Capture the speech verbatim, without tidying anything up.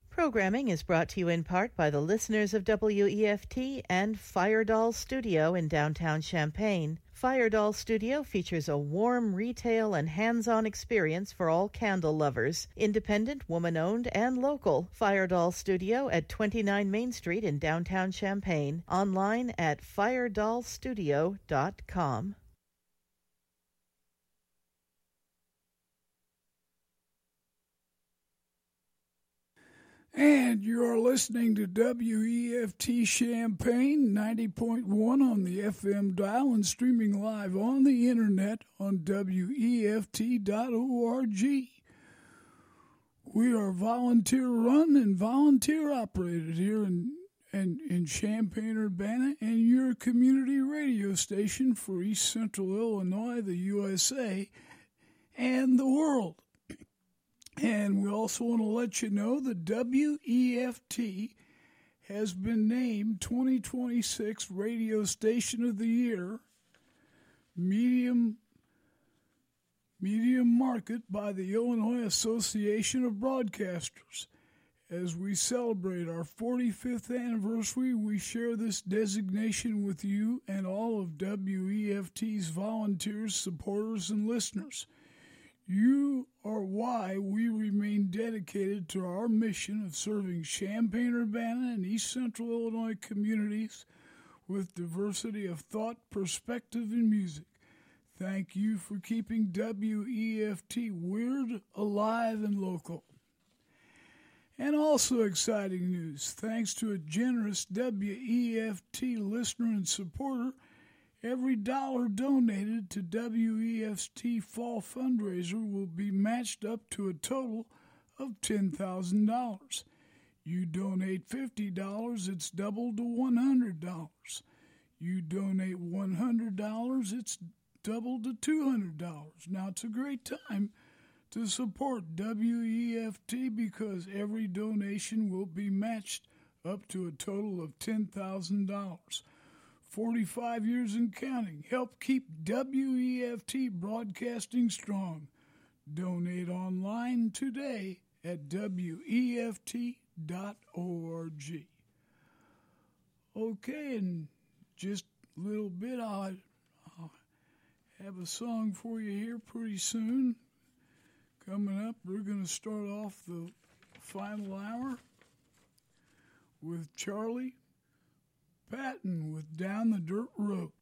Programming is brought to you in part by the listeners of W E F T and Firedoll Studio in downtown Champaign. Firedoll Studio features a warm retail and hands-on experience for all candle lovers. Independent, woman-owned, and local. Firedoll Studio at twenty-nine Main Street in downtown Champaign. Online at firedoll studio dot com. And you're listening to W E F T Champaign ninety point one on the F M dial and streaming live on the internet on W E F T dot org. We are volunteer run and volunteer operated here in, in, in Champaign-Urbana, and your community radio station for East Central Illinois, the U S A, and the world. And we also want to let you know that W E F T has been named twenty twenty-six Radio Station of the Year, Medium, medium Market by the Illinois Association of Broadcasters. As we celebrate our forty-fifth anniversary, we share this designation with you and all of W E F T's volunteers, supporters, and listeners. You are why we remain dedicated to our mission of serving Champaign-Urbana and East Central Illinois communities with diversity of thought, perspective, and music. Thank you for keeping W E F T weird, alive, and local. And also exciting news, thanks to a generous W E F T listener and supporter, every dollar donated to W E F T Fall Fundraiser will be matched up to a total of ten thousand dollars. You donate fifty dollars, it's doubled to one hundred dollars. You donate one hundred dollars, it's doubled to two hundred dollars. Now, it's a great time to support W E F T because every donation will be matched up to a total of ten thousand dollars. forty-five years and counting. Help keep W E F T broadcasting strong. Donate online today at W E F T dot org. Okay, in just a little bit, I'll, I'll have a song for you here pretty soon. Coming up, we're going to start off the final hour with Charlie Patton with Down the Dirt Road.